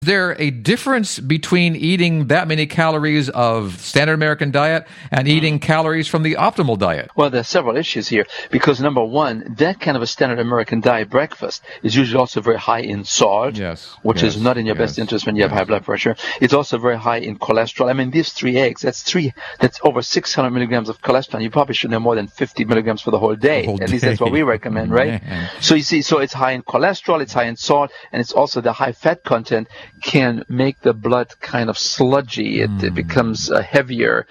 there a difference between eating that many calories of standard American diet and eating calories from the optimal diet? Well, there are several issues here because, number one, that kind of a standard American diet breakfast is usually also very high in salt, which is not in your best interest when you have high blood pressure. It's also very high in cholesterol. I mean, these 3 eggs, that's over 600 milligrams of cholesterol. You probably shouldn't have more than 50 milligrams for the whole day. At least that's what we recommend, right? So you see, so it's high in cholesterol, it's high in salt, and it's also the high fat content can make the blood kind of sludgy. It becomes heavier.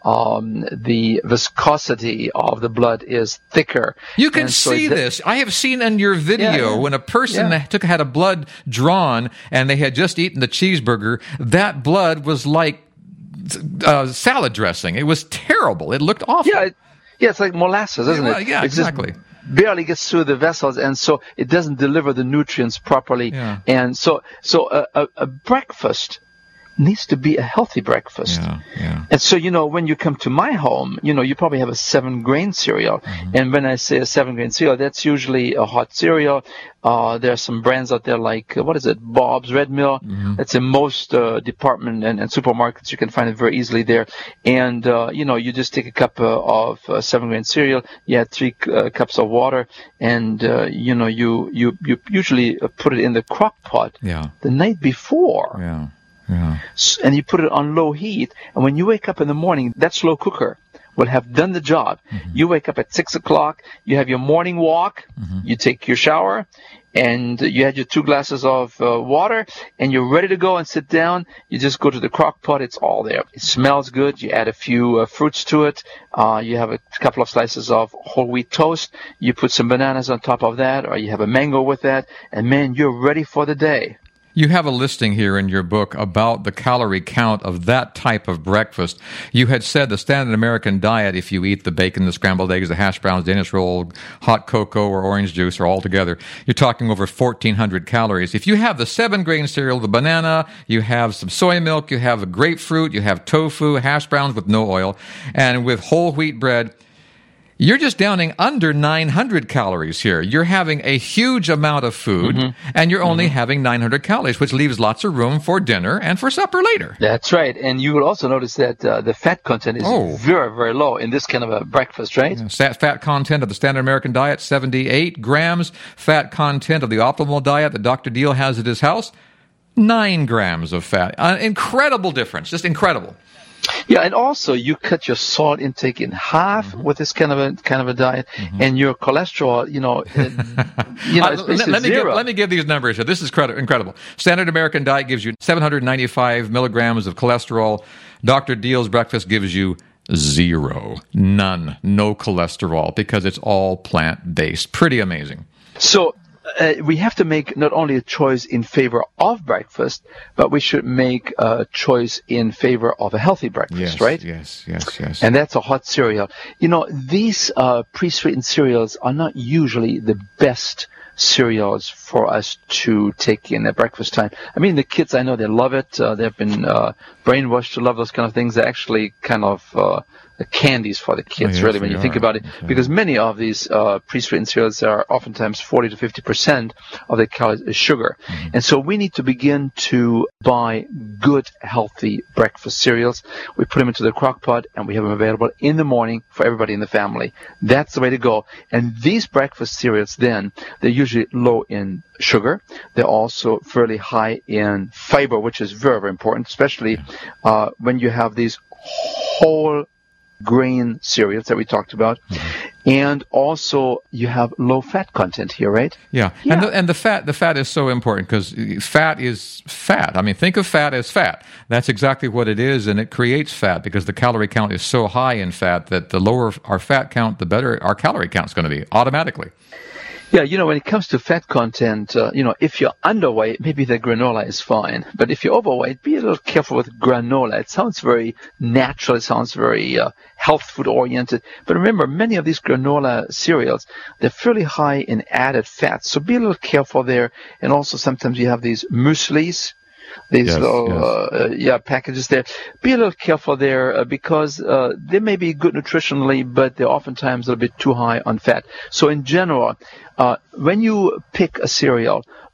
The viscosity of the blood is thicker. You can see this. I have seen in your video when a person had a blood drawn and they had just eaten the cheeseburger, that blood was like salad dressing. It was terrible. It looked awful. Yeah, it's like molasses, isn't it? Yeah, exactly. Barely gets through the vessels, and so it doesn't deliver the nutrients properly. Yeah. And so a breakfast needs to be a healthy breakfast. And so, when you come to my home, you probably have a 7-grain cereal. And when I say a 7-grain cereal, that's usually a hot cereal. There are some brands out there like, Bob's Red Mill. That's in most department and supermarkets. You can find it very easily there. And, you just take a cup of 7-grain cereal. You add 3 cups of water. And, you usually put it in the crock pot the night before. And you put it on low heat, and when you wake up in the morning, that slow cooker will have done the job. You wake up at 6 o'clock, you have your morning walk, you take your shower, and you had your 2 glasses of water, and you're ready to go and sit down. You just go to the crock pot, it's all there. It smells good. You add a few fruits to it. You have a couple of slices of whole wheat toast. You put some bananas on top of that, or you have a mango with that, and man, you're ready for the day. You have a listing here in your book about the calorie count of that type of breakfast. You had said the standard American diet, if you eat the bacon, the scrambled eggs, the hash browns, Danish roll, hot cocoa, or orange juice, or all together, you're talking over 1,400 calories. If you have the 7-grain cereal, the banana, you have some soy milk, you have a grapefruit, you have tofu, hash browns with no oil, and with whole wheat bread, you're just downing under 900 calories here. You're having a huge amount of food, and you're only having 900 calories, which leaves lots of room for dinner and for supper later. That's right. And you will also notice that the fat content is very, very low in this kind of a breakfast, right? Fat content of the standard American diet, 78 grams. Fat content of the optimal diet that Dr. Deal has at his house, 9 grams of fat. Incredible difference. Just incredible. Yeah, and also you cut your salt intake in half with this kind of a diet, and your cholesterol, let me give these numbers here. This is incredible. Standard American diet gives you 795 milligrams of cholesterol. Dr. Deal's breakfast gives you 0, none, no cholesterol, because it's all plant-based. Pretty amazing. So we have to make not only a choice in favor of breakfast, but we should make a choice in favor of a healthy breakfast, right? Yes. And that's a hot cereal. These pre-sweetened cereals are not usually the best cereals for us to take in at breakfast time. I mean, the kids, I know they love it. They've been brainwashed to love those kind of things. They're actually kind of candies for the kids, really, when you think about it. Because many of these pre-sweetened cereals are oftentimes 40 to 50% of the calories is sugar. And so we need to begin to buy good, healthy breakfast cereals. We put them into the crock pot, and we have them available in the morning for everybody in the family. That's the way to go. And these breakfast cereals, then, they're usually low in sugar. They're also fairly high in fiber, which is very, very important, especially when you have these whole grain cereals that we talked about. And also you have low fat content here, right? Yeah. And the fat is so important because fat is fat. I mean, think of fat as fat. That's exactly what it is, and it creates fat because the calorie count is so high in fat that the lower our fat count, the better our calorie count is going to be automatically. Yeah, when it comes to fat content, if you're underweight, maybe the granola is fine. But if you're overweight, be a little careful with granola. It sounds very natural. It sounds very health food oriented. But remember, many of these granola cereals, they're fairly high in added fats. So be a little careful there. And also sometimes you have these mueslis. These little packages there. Be a little careful there because they may be good nutritionally, but they're oftentimes a little bit too high on fat. So in general, when you pick a cereal,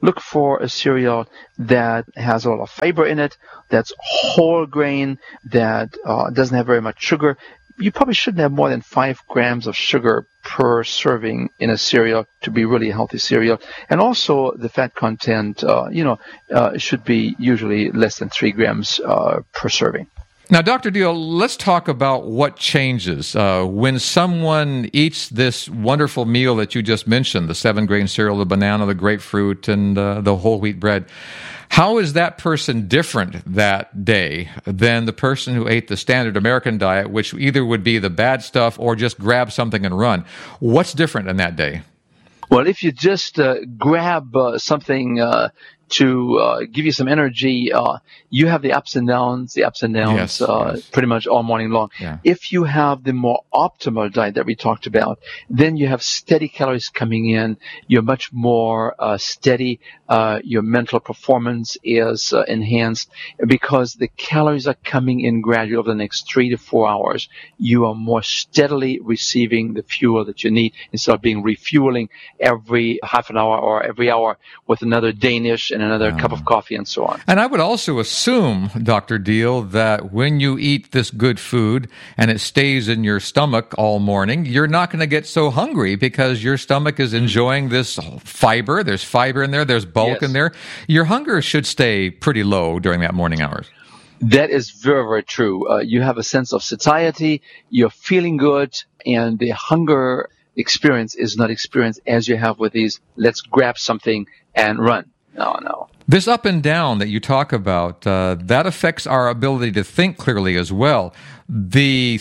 look for a cereal that has a lot of fiber in it, that's whole grain, that doesn't have very much sugar. You probably shouldn't have more than 5 grams of sugar per serving in a cereal to be really a healthy cereal. And also the fat content, should be usually less than 3 grams per serving. Now, Dr. Deal, let's talk about what changes when someone eats this wonderful meal that you just mentioned, the 7-grain cereal, the banana, the grapefruit, and the whole wheat bread. How is that person different that day than the person who ate the standard American diet, which either would be the bad stuff or just grab something and run? What's different in that day? Well, if you just grab something to give you some energy, you have the ups and downs, yes. Pretty much all morning long. Yeah. If you have the more optimal diet that we talked about, then you have steady calories coming in. You're much more steady. Your mental performance is enhanced because the calories are coming in gradually over the next 3 to 4 hours. You are more steadily receiving the fuel that you need instead of being refueling every half an hour or every hour with another Danish and another cup of coffee and so on. And I would also assume, Dr. Deal, that when you eat this good food and it stays in your stomach all morning, you're not going to get so hungry because your stomach is enjoying this fiber. There's fiber in there. There's bulk in there. Your hunger should stay pretty low during that morning hours. That is very, very true. You have a sense of satiety. You're feeling good, and the hunger experience is not experienced as you have with these, let's grab something and run. No. This up and down that you talk about, that affects our ability to think clearly as well. The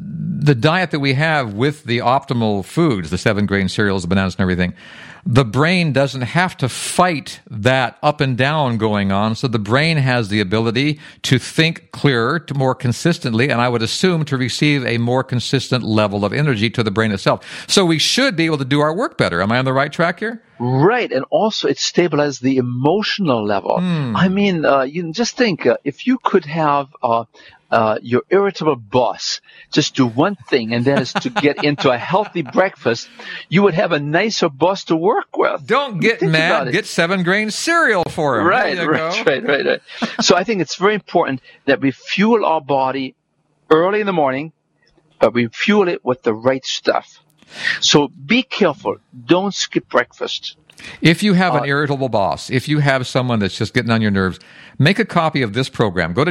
diet that we have with the optimal foods, the 7-grain cereals, the bananas and everything, the brain doesn't have to fight that up and down going on, so the brain has the ability to think clearer, to more consistently, and I would assume to receive a more consistent level of energy to the brain itself. So we should be able to do our work better. Am I on the right track here? Right, and also it stabilizes the emotional level. I mean, you just think, if you could have your irritable boss just do one thing, and that is to get into a healthy breakfast, you would have a nicer boss to work with. Don't get mad. Get 7-grain cereal for him. Right. So I think it's very important that we fuel our body early in the morning, but we fuel it with the right stuff. So be careful. Don't skip breakfast. If you have an irritable boss, if you have someone that's just getting on your nerves, make a copy of this program. Go to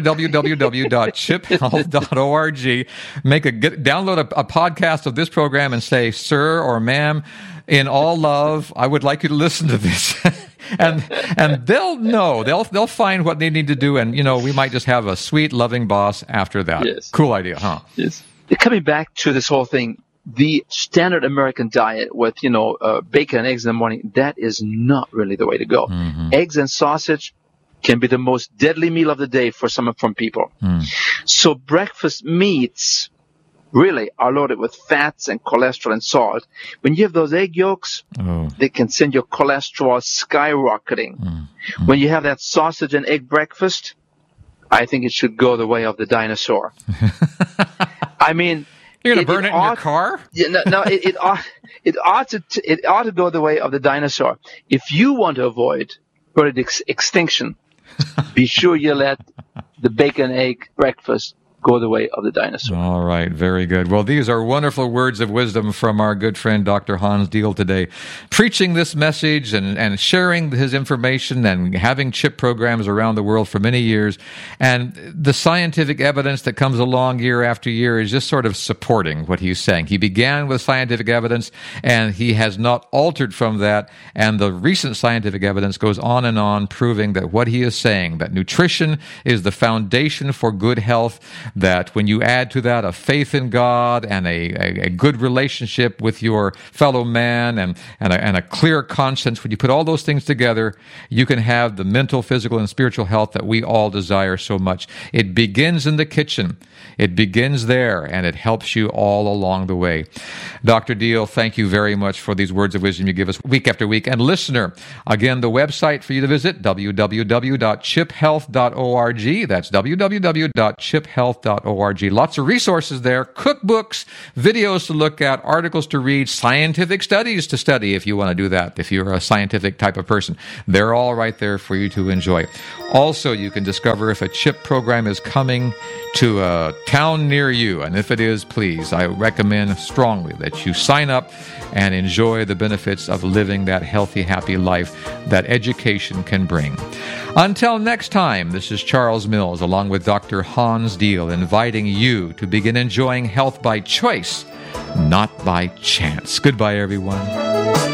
www.chiphealth.org, download a podcast of this program and say, "Sir or ma'am, in all love, I would like you to listen to this." and they'll know. They'll find what they need to do, and we might just have a sweet, loving boss after that. Yes. Cool idea, huh? Yes. Coming back to this whole thing, the standard American diet with, bacon and eggs in the morning, that is not really the way to go. Mm-hmm. Eggs and sausage can be the most deadly meal of the day for some people. So breakfast meats really are loaded with fats and cholesterol and salt. When you have those egg yolks, they can send your cholesterol skyrocketing. When you have that sausage and egg breakfast, I think it should go the way of the dinosaur. I mean, you're going to burn it in your car? It ought to go the way of the dinosaur. If you want to avoid extinction, be sure you let the bacon egg breakfast go the way of the dinosaur. All right, very good. Well, these are wonderful words of wisdom from our good friend Dr. Hans Deal today, preaching this message and sharing his information and having CHIP programs around the world for many years. And the scientific evidence that comes along year after year is just sort of supporting what he's saying. He began with scientific evidence, and he has not altered from that. And the recent scientific evidence goes on and on, proving that what he is saying, that nutrition is the foundation for good health, that when you add to that a faith in God and a good relationship with your fellow man and a clear conscience, when you put all those things together, you can have the mental, physical, and spiritual health that we all desire so much. It begins in the kitchen. It begins there, and it helps you all along the way. Dr. Deal, thank you very much for these words of wisdom you give us week after week. And listener, again, the website for you to visit, www.chiphealth.org. That's www.chiphealth.org. chiphealth.org. Lots of resources there, cookbooks, videos to look at, articles to read, scientific studies to study if you want to do that, if you're a scientific type of person. They're all right there for you to enjoy. Also, you can discover if a CHIP program is coming to a town near you, and if it is, please, I recommend strongly that you sign up and enjoy the benefits of living that healthy, happy life that education can bring. Until next time, this is Charles Mills, along with Dr. Hans Diehl, inviting you to begin enjoying health by choice, not by chance. Goodbye, everyone.